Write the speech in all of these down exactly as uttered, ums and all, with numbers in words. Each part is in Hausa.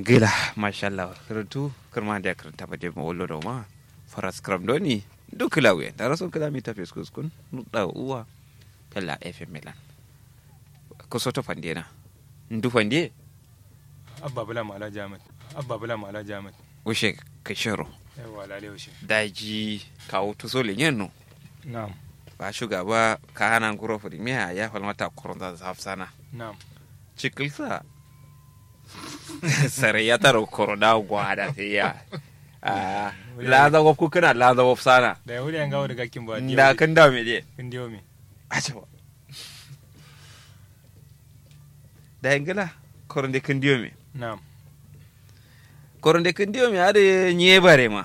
gila mashallah karatu kirma da karanta ba dai mawallo da ma faras kram doni duk lawe da rasul kala mi ta feskus kun da uwa kala F M Milan ko soto fandena ndu fande abba bula mala jamat abba bula mala jamat ushe kashiro yawa lale ushe daji kawo to sole yenno na'am ba shugaba ka hana guro fudi miya ya falmata koronda zafsana na'am cikilsa sare ya taro korona gwada sai ya ah la da ku kana la da sana da yau da ngawo daga kin ba da kan da me je kin diyo me acha da ingila koronde kan diyo me na'am koronde kan diyo me ade nye bare ma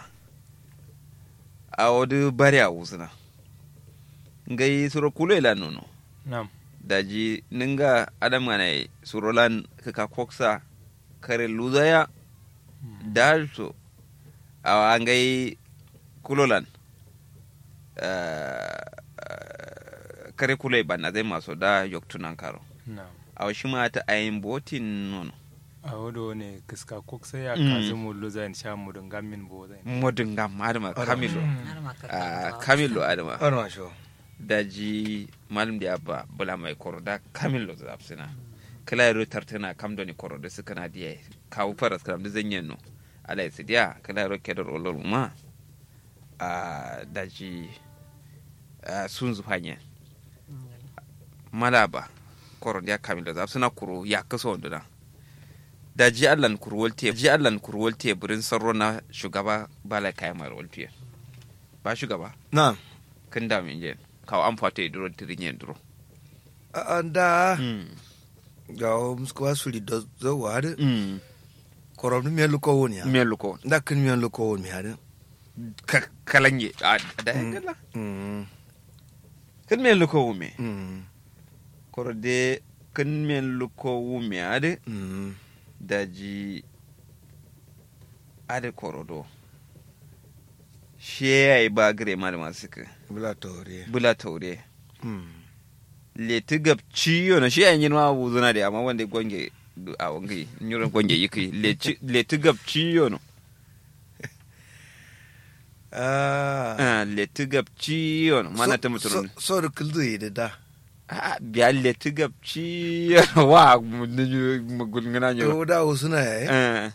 a wodu bare a usuna ngai suro kulo ila nono na'am daji ninga adam ngane surolan ka koksa kare luzaya dalso awa ngai kulolan kare kulai banna zai maso da yoktunan karo na'am awa shi ma ta ayin botin nono a wado ne kiska koksa ya kazu mu luzan sha mu dungan min bo zai modin gam adama kamilo kamilo adama arma sho daji malum da abba bula mai koro da kamilo zafsina kala yaro tartana kam doni koro da suka na diya kawo faras karam da zanyen no alai sidiya kala yaro kedar olol ma a daji sun zufanye malaba koro da kamilo zafsina kuro ya kaso wanda da daji allan kurwolte ji allan kurwolte burin sarro na shugaba bala kayan wolte ba shugaba na kan da min je kawo an fata ya duro tirin yin duro anda ga muskwa suri da zawa da korom mi luko woni ya me luko da kin mi luko woni ya da kalanye da ngala kan me luko wumi koro de kan me luko wumi ade daji ade korodo shi yayi ba gare malama suka bula tore bula taure le tigab ciyo na shi an yi ma wuzuna da amma wanda gonge a wangi nyuran gonge yiki le tigab ciyo no ah le tigab ciyo no mana ta mutum so da kuldu yi da ah biya le tigab ciyo wa magulngana nyo to da usuna yayi eh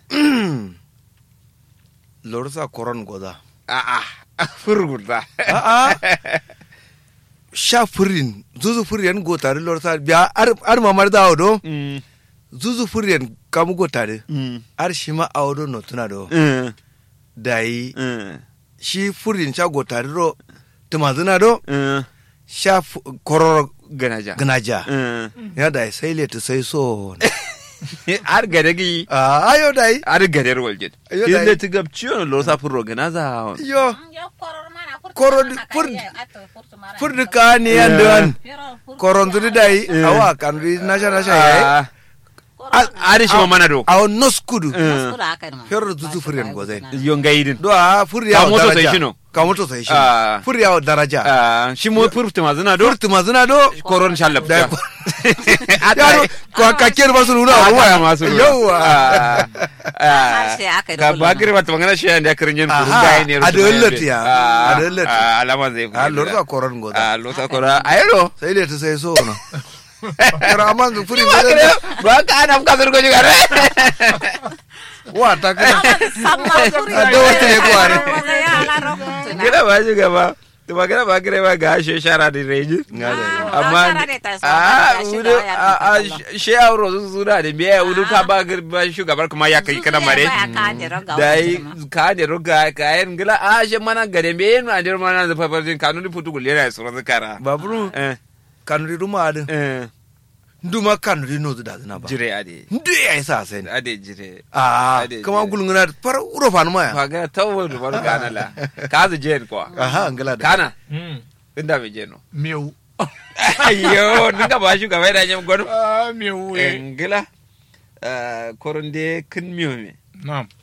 lorsa koron goda ah ah furgurda ah sha furin zuzu furin go tare lorsa biya ar ar mamar da odo zuzu furin kamu go tare ar shima awdo no tuna do dai shi furin sha go tare ro tumazuna do sha kororo ganaja ganaja ya dai sai le sai so ar gadagi ah ayo dai ar gadar waljet ile tigab ciyo lo sa furo ganaza yo koron fur fur de kani andan koron du dai awa kan ri nasha nasha yayi ari shi mana do aw noskudu ferro du furen go zai yo ngaidin do a fur ya daraja ka moto sai shi fur ya daraja shi mo furtu mazuna do furtu mazuna do koron shallaf da yaro ko ka ker basu nuna wa masu yawa ka bagir ba tangana shi da kirin yin furu gai ne adolati ya adolati alama zai a lorza koron go a lorza koron ayro sai le ta sai so no raman ga furi ba ka ana ka zurgo ji gare wa ta ka da wata ya kware gida ba shi gaba to magana ba gare ba ga she shara da reji amma a udu a she auro su da da me udu ka ba ba shugabar kuma ya kai kana mare dai ka da roga ka yin gila a she mana gare me no andir mana da fafarin kanuni futu gulera su ran kara babru eh kanuri ruma adin eh nduma kanuri no da zina ba jire ade ndu ya isa sai ade jire ah kama gulunguna far uro fa ma ya faga tawo da bar kana la ka za jen ko aha ngala da kana inda me jeno meu ayo dinga ba shi gaba da nyam godo ah meu ngila koronde kin miyo me na'am